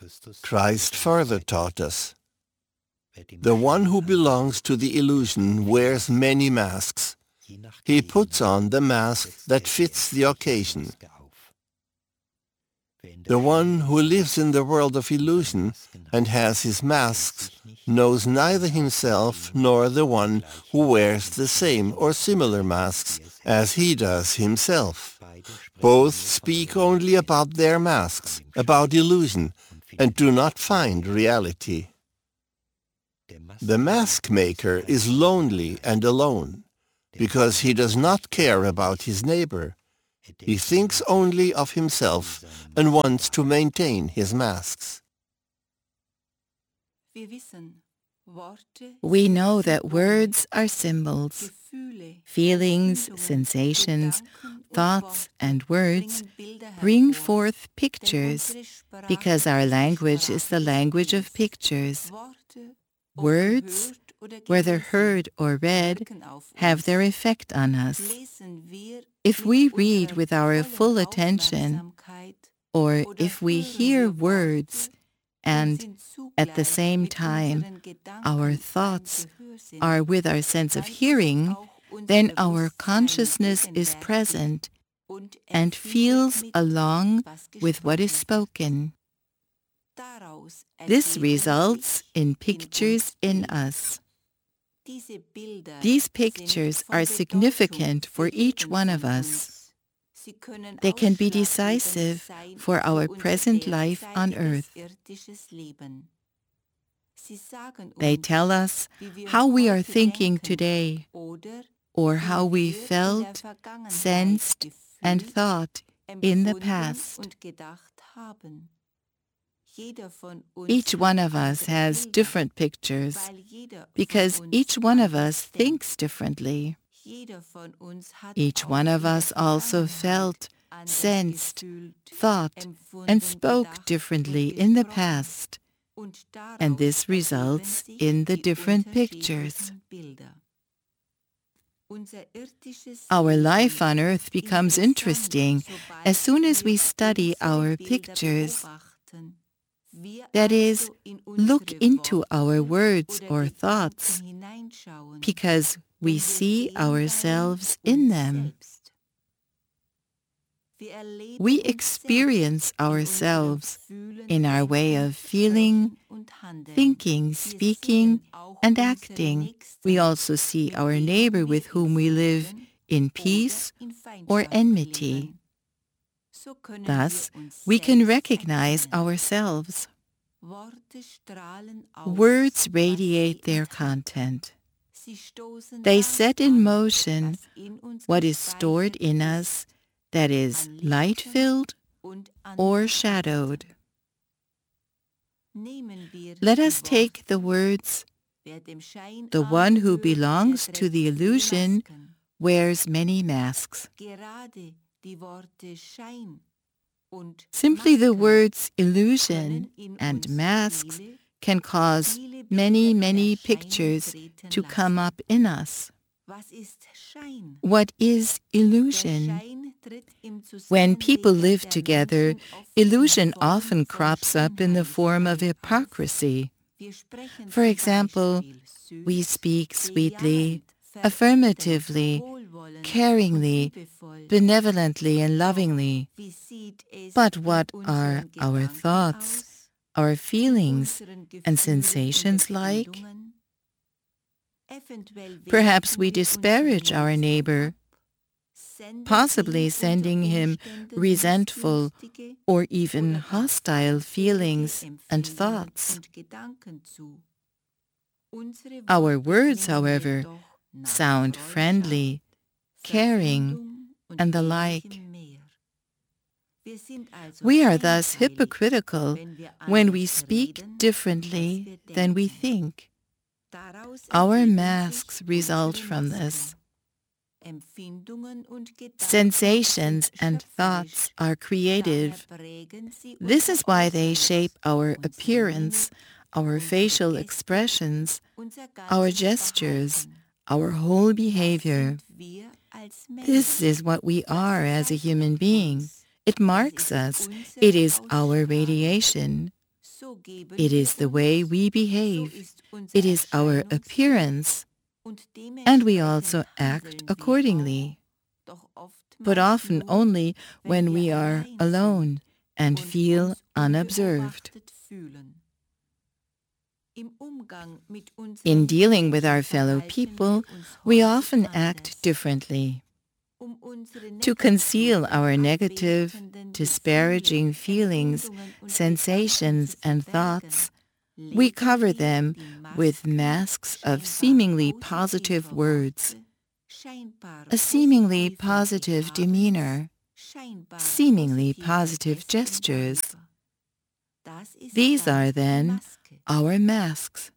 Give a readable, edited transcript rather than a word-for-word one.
Christ further taught us, the one who belongs to the illusion wears many masks. He puts on the mask that fits the occasion. The one who lives in the world of illusion and has his masks knows neither himself nor the one who wears the same or similar masks as he does himself. Both speak only about their masks, about illusion, and do not find reality. The mask maker is lonely and alone because he does not care about his neighbor. He thinks only of himself and wants to maintain his masks. We know that words are symbols. Feelings, sensations, thoughts, and words bring forth pictures because our language is the language of pictures. Words, whether heard or read, have their effect on us. If we read with our full attention, or if we hear words and at the same time our thoughts are with our sense of hearing, then our consciousness is present and feels along with what is spoken. This results in pictures in us. These pictures are significant for each one of us. They can be decisive for our present life on earth. They tell us how we are thinking today, or how we felt, sensed, and thought in the past. Each one of us has different pictures because each one of us thinks differently. Each one of us also felt, sensed, thought, and spoke differently in the past, and this results in the different pictures. Our life on earth becomes interesting as soon as we study our pictures. That is, look into our words or thoughts, because we see ourselves in them. We experience ourselves in our way of feeling, thinking, speaking, and acting. We also see our neighbor with whom we live in peace or enmity. Thus, we can recognize ourselves. Words radiate their content. They set in motion what is stored in us that is light-filled or shadowed. Let us take the words, "The one who belongs to the illusion wears many masks." Simply the words illusion and masks can cause many, many pictures to come up in us. What is illusion? When people live together, illusion often crops up in the form of hypocrisy. For example, we speak sweetly, affirmatively, caringly, benevolently, and lovingly. But what are our thoughts, our feelings, and sensations like? Perhaps we disparage our neighbor, possibly sending him resentful or even hostile feelings and thoughts. Our words, however, sound friendly, caring, and the like. We are thus hypocritical when we speak differently than we think. Our masks result from this. Sensations and thoughts are creative. This is why they shape our appearance, our facial expressions, our gestures, our whole behavior. This is what we are as a human being. It marks us. It is our radiation. It is the way we behave. It is our appearance, and we also act accordingly. But often only when we are alone and feel unobserved. In dealing with our fellow people, we often act differently. To conceal our negative, disparaging feelings, sensations, and thoughts, we cover them with masks of seemingly positive words, a seemingly positive demeanor, seemingly positive gestures. These are then our masks.